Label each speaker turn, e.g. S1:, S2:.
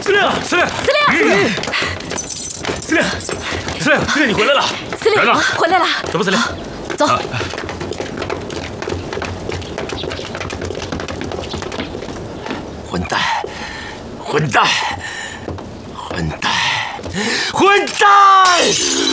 S1: 司令，司令，司令，司令，司令，司令，你回来了！
S2: 司令，回来了。
S1: 走吧，司令，
S2: 走。
S3: 混蛋！混蛋！混蛋！混蛋！